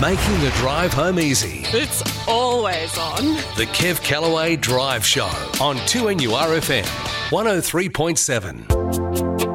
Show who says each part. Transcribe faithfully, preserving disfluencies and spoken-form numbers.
Speaker 1: making the drive home easy.
Speaker 2: It's always on.
Speaker 1: The Kev Callaway Drive Show on two N U R F M, one oh three point seven.